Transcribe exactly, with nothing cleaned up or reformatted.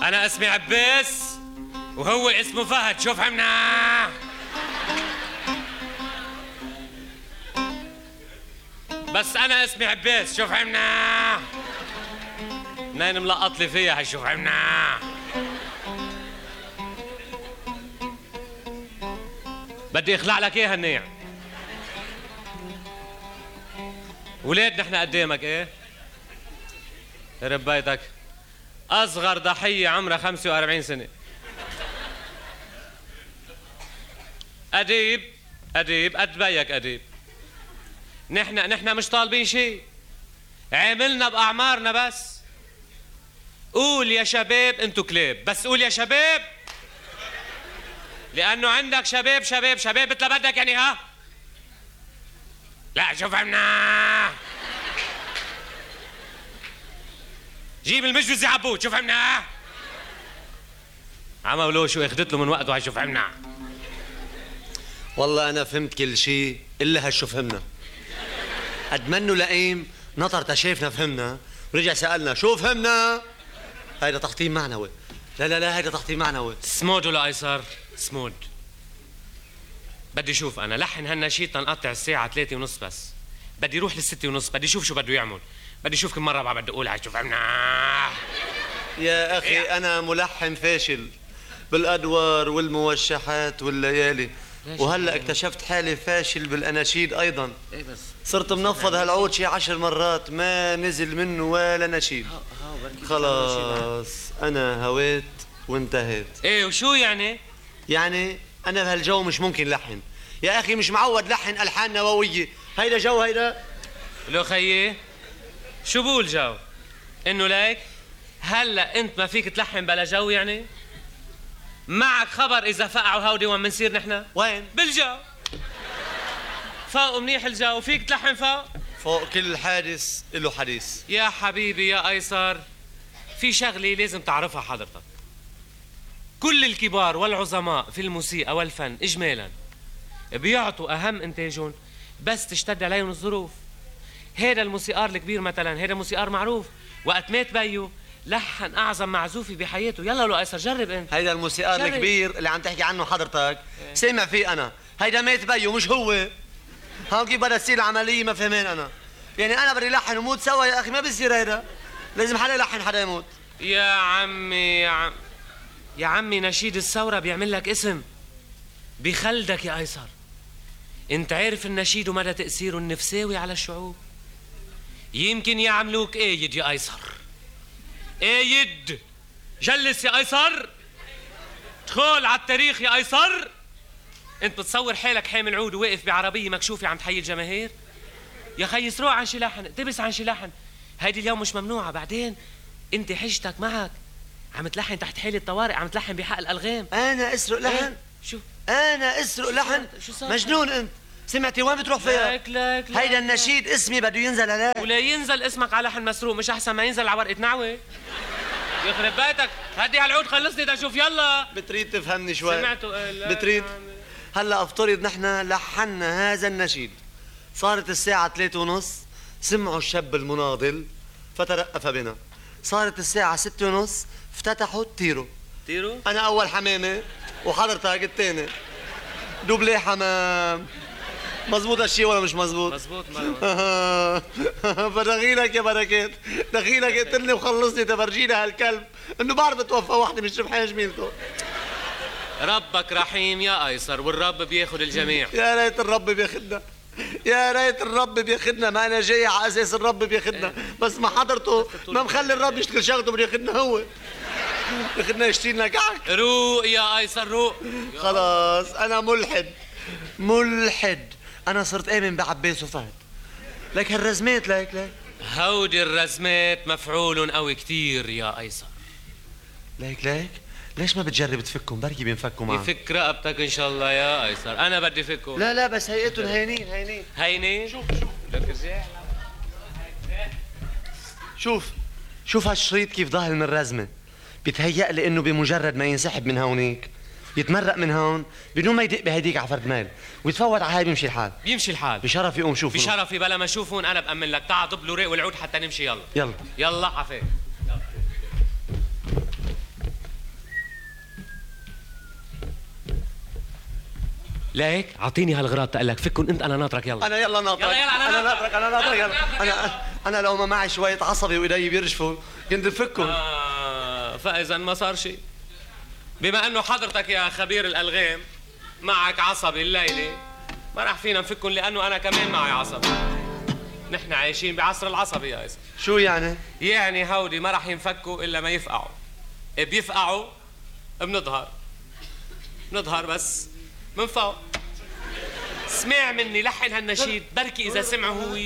أنا اسمي عباس وهو اسمه فهد، شو فهمنا؟ بس أنا اسمي عباس، شو فهمنا؟ منين ملقط لي فيها شو فهمنا؟ بدي اخلع لك ايه هالنيع. ولاد نحن قدامك ايه؟ يرب بيتك. اصغر ضحية عمرها خمسة وأربعين سنة. اديب اديب قد بيك اديب. نحن نحن مش طالبين شيء، عاملنا باعمارنا بس. قول يا شباب انتو كلاب، بس قول يا شباب لانه عندك شباب شباب شباب مثل بدك يعني. ها لا شو فهمنا؟ جيب المجوز يا عبود، شو فهمنا؟ عملوا شو اخذت له من وقته. هاي شو فهمنا؟ والله انا فهمت كل شيء الا هالشو فهمنا. قد منه لئيم نطر تشافنا فهمنا ورجع سالنا شو فهمنا. هيدا تحطيم معنوي. لا لا لا هيدا تحطيم معنوي. سمود ولا ايسر؟ سمود. بدي شوف انا لحن هالنشيد تنقطع الساعة ثلاثة ونص بس. بدي روح للستة ونص، بدي شوف شو بده يعمل. بدي شوف كم مرة بعد بدي اقولها. شو فهمنا؟ يا اخي إيه؟ انا ملحن فاشل بالادوار والموشحات والليالي، وهلا اكتشفت حالي فاشل بالاناشيد ايضا. ايه بس صرت منفض هالعود شي عشر مرات ما نزل منه ولا نشيد. خلاص انا هويت وانتهيت. ايه وشو يعني؟ يعني انا بهالجو مش ممكن لحن يا اخي، مش معود لحن الحان نوويه. هيدا جو هيدا. لو خيي شو بقول جو؟ انه ليك هلا انت ما فيك تلحن بلا جو يعني؟ معك خبر اذا فقعوا هودي وين بنصير نحن؟ وين؟ بالجو. فوق منيح الجو، فيك تلحن فوق؟ فوق كل حادث له حديث. يا حبيبي يا ايسر، في شغله لازم تعرفها حضرتك. كل الكبار والعظماء في الموسيقى والفن اجمالا بيعطوا اهم انتاجهم بس تشتد عليهم الظروف. هذا الموسيقار الكبير مثلا، هذا موسيقار معروف، وقت مات بيو لحن اعظم معزوفي بحياته. يلا لو ايسر جرب انت. هيدا الموسيقار جرب. الكبير اللي عم تحكي عنه حضرتك ايه. سامع فيه انا. هيدا مات بيو مش هو. هون كيف بدها تصير العمليه ما فهمان انا. يعني انا بدي لحن وموت سوا يا اخي، ما بصير هيدا. لازم حدا يلحن حدا يموت. يا عمي يا عم يا عمي نشيد الثورة بيعمل لك اسم، بخلدك يا ايسر. انت عارف النشيد ومدى تأثيره النفساوي على الشعوب؟ يمكن يعملوك ايد يا ايسر. ايد. جلس يا ايسر، ادخل على التاريخ يا ايسر. انت بتصور حالك حامل عود وواقف بعربية مكشوفة عم تحيي الجماهير؟ يا خي اسرع عن شي لحن، اقتبس عن شي لحن. هيدي اليوم مش ممنوعة. بعدين انت حجتك معك عم تلحن تحت حالة طوارئ، عم تلحن بحق الالغام. انا اسرق لحن؟ ايه؟ شو انا اسرق لحن؟ شو صار؟ مجنون انت. سمعتي وين بتروح فيها؟ لك لك لك هيدا النشيد اسمي بده ينزل عليه. ولا ينزل اسمك على لحن مسروق مش احسن ما ينزل على ورقة نعوة؟ يخرب بيتك، هدي هالعود خلصني دا اشوف. يلا بتريد تفهمني شوي؟ سمعتوا ايه؟ لا بتريد؟ يا عمي. هلا افترض نحن لحنا هذا النشيد، صارت الساعة ثلاثة ونص، سمعوا الشاب المناضل فترقف بنا. صارت الساعة ستة ونص، افتتحوا التيرو. تيرو؟ أنا أول حمامة وحضرتك الثاني. دوبلي حمام. مزبوط هالشي ولا مش مزبوط؟ مزبوط. ما بدغيلك يا بركات، دخيلك اقتلني وخلصني تفرجينا هالكلب انه بعرف اتوفى وحده مش ربحان جميلته. ربك رحيم يا ايسر، والرب بياخد الجميع. يا ريت الرب بياخدنا، يا ريت الرب بياخدنا. ما انا جاي على اساس الرب بياخدنا، بس ما حضرته ما مخلي الرب يشتغل شغلته بده ياخدنا هو. ياخدنا يشتري لنا كعك. روق يا ايسر روق. خلاص انا ملحد ملحد. انا صرت امن بعباس وفهد. لك هالرزمات لك لك هودي الرزمات مفعول قوي كتير يا ايسر. ليك ليك ليش ما بتجرب تفكهم؟ بركي بينفكوا معك. يفك رقبتك ان شاء الله يا ايسر. انا بدي فكهم. لا لا بس هيئتهم هينين هينين. هيني شوف شوف لك ارجع. شوف شوف هالشريط كيف ظاهر من الرزمه. بيتهيأ لي انه بمجرد ما ينسحب من هونيك يتمرق من هون بدون ما يدق بهديك على فرد مال ويتفوت على هاي بيمشي الحال. بيمشي الحال. بشرفي قوم شوفه. بشرفي بلا ما اشوفهم انا بأمن لك. تعال ضب له ريق والعود حتى نمشي. يلا يلا يلا عفيف. ليك اعطيني هالغراض تقلك فكن انت انا ناطرك يلا. انا يلا ناطرك. يلا يلا انا, أنا ناطرك انا ناطرك يلا. انا انا لو ما معي شويه عصبي وايدي بيرجفوا كنت بفكهم. آه فاذا ما صار شيء. بما انه حضرتك يا خبير الالغام معك عصبي الليله ما راح فينا نفكهم لانه انا كمان معي عصبي. نحن عايشين بعصر العصبي يا ايسر. شو يعني؟ يعني هودي ما راح ينفكوا الا ما يفقعوا. بيفقعوا بنظهر بنظهر بس من فوق. اسمع مني لحن هالنشيد بركي اذا سمعه هو